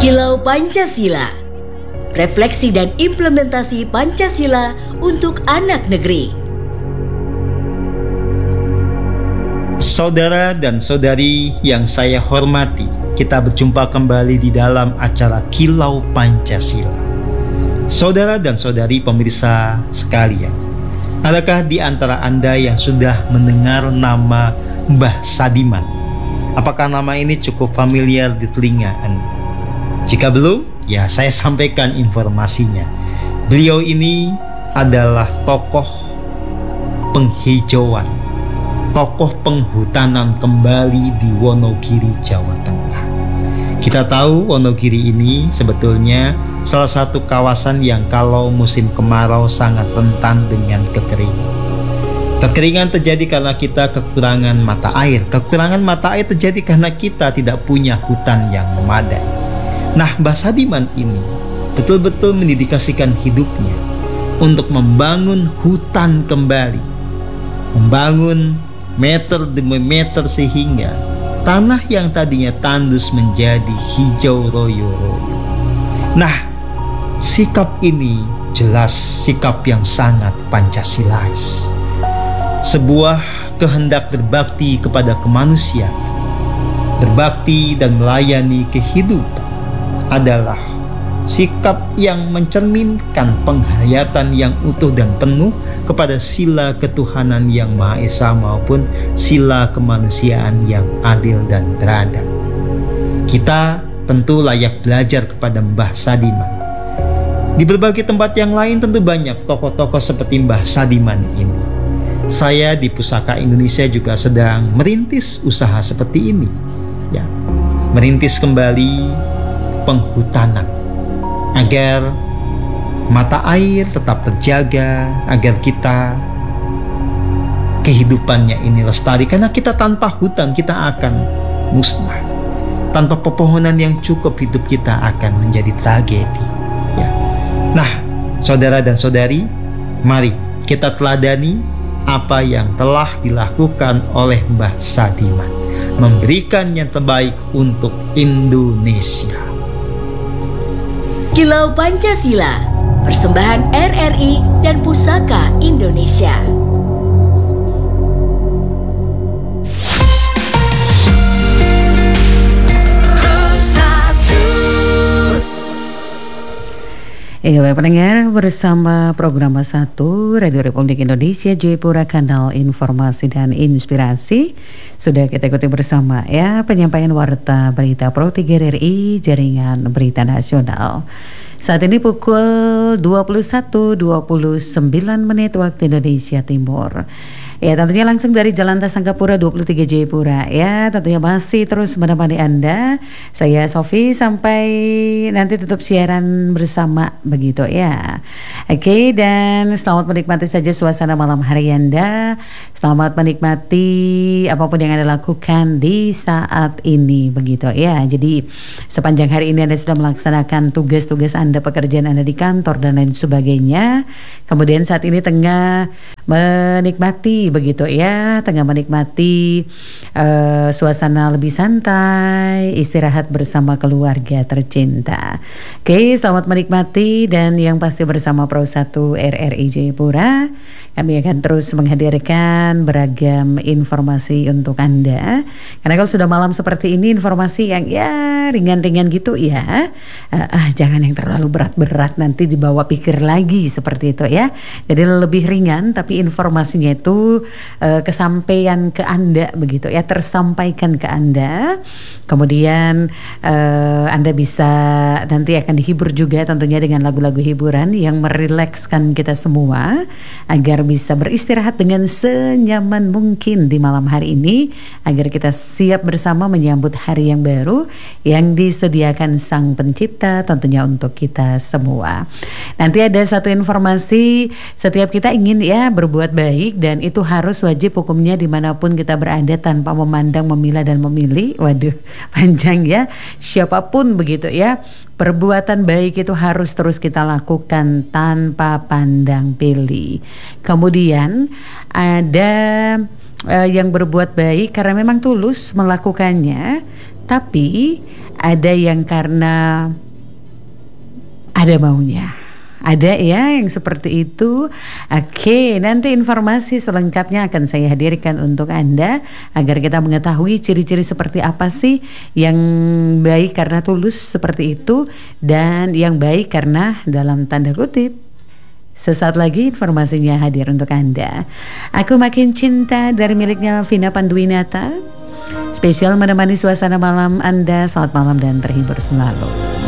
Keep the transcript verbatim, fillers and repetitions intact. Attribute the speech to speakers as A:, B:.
A: Kilau Pancasila, refleksi dan implementasi Pancasila untuk anak negeri.
B: Saudara dan saudari yang saya hormati, kita berjumpa kembali di dalam acara Kilau Pancasila. Saudara dan saudari pemirsa sekalian, adakah di antara Anda yang sudah mendengar nama Mbah Sadiman? Apakah nama ini cukup familiar di telinga Anda? Jika belum, ya saya sampaikan informasinya. Beliau ini adalah tokoh penghijauan, tokoh penghutanan kembali di Wonogiri, Jawa Tengah. Kita tahu Wonogiri ini sebetulnya salah satu kawasan yang kalau musim kemarau sangat rentan dengan kekeringan. Kekeringan terjadi karena kita kekurangan mata air. Kekurangan mata air terjadi karena kita tidak punya hutan yang memadai. Nah, Mbah Sadiman ini betul-betul mendedikasikan hidupnya untuk membangun hutan kembali, membangun meter demi meter sehingga tanah yang tadinya tandus menjadi hijau royo-royo. Nah, sikap ini jelas sikap yang sangat Pancasilais, sebuah kehendak berbakti kepada kemanusiaan, berbakti dan melayani kehidupan adalah sikap yang mencerminkan penghayatan yang utuh dan penuh kepada sila ketuhanan yang Maha Esa maupun sila kemanusiaan yang adil dan beradab. Kita tentu layak belajar kepada Mbah Sadiman. Di berbagai tempat yang lain tentu banyak tokoh-tokoh seperti Mbah Sadiman ini. Saya di Pusaka Indonesia juga sedang merintis usaha seperti ini, ya, merintis kembali penghutanan agar mata air tetap terjaga, agar kita kehidupannya ini lestari. Karena kita tanpa hutan kita akan musnah. Tanpa pepohonan yang cukup hidup kita akan menjadi tragedi, ya. Nah, saudara dan saudari, mari kita teladani apa yang telah dilakukan oleh Mbah Sadiman, memberikan yang terbaik untuk Indonesia.
A: Kilau Pancasila, persembahan R R I dan Pusaka Indonesia.
C: Ya, baik pendengar, bersama program satu Radio Republik Indonesia Jayapura, kanal informasi dan inspirasi. Sudah kita ikuti bersama ya penyampaian warta berita Pro tiga R R I Jaringan Berita Nasional. Saat ini pukul dua puluh satu dua puluh sembilan menit waktu Indonesia Timur. Ya, tentunya langsung dari Jalan Tasangkapura dua puluh tiga Jayapura ya. Tentunya masih terus menemani Anda. Saya Sofi sampai nanti tutup siaran bersama begitu ya. Oke, dan selamat menikmati saja suasana malam hari Anda. Selamat menikmati apapun yang Anda lakukan di saat ini begitu ya. Jadi sepanjang hari ini Anda sudah melaksanakan tugas-tugas Anda, pekerjaan Anda di kantor dan lain sebagainya. Kemudian saat ini tengah menikmati begitu ya, tengah menikmati uh, suasana lebih santai, istirahat bersama keluarga tercinta. Oke, selamat menikmati dan yang pasti bersama Pro satu R R I Jayapura kami akan terus menghadirkan beragam informasi untuk Anda. Karena kalau sudah malam seperti ini informasi yang ya ringan-ringan gitu ya, uh, uh, jangan yang terlalu berat-berat nanti dibawa pikir lagi seperti itu ya. Jadi lebih ringan tapi informasinya itu uh, kesampaian ke Anda begitu ya, tersampaikan ke Anda. Kemudian uh, Anda bisa nanti akan dihibur juga tentunya dengan lagu-lagu hiburan yang merilekskan kita semua agar bisa beristirahat dengan senyaman mungkin di malam hari ini, agar kita siap bersama menyambut hari yang baru yang disediakan Sang Pencipta tentunya untuk kita semua. Nanti ada satu informasi, setiap kita ingin ya berbuat baik dan itu harus wajib hukumnya dimanapun kita berada tanpa memandang, memilah dan memilih. Waduh, panjang ya, siapapun begitu ya. Perbuatan baik itu harus terus kita lakukan tanpa pandang pilih. Kemudian ada uh, yang berbuat baik karena memang tulus melakukannya, tapi ada yang karena ada maunya. Ada ya yang seperti itu. Oke, nanti informasi selengkapnya akan saya hadirkan untuk Anda agar kita mengetahui ciri-ciri seperti apa sih yang baik karena tulus seperti itu dan yang baik karena dalam tanda kutip. Sesaat lagi informasinya hadir untuk Anda. Aku Makin Cinta dari miliknya Vina Panduwinata. Spesial menemani suasana malam Anda. Selamat malam dan terhibur selalu.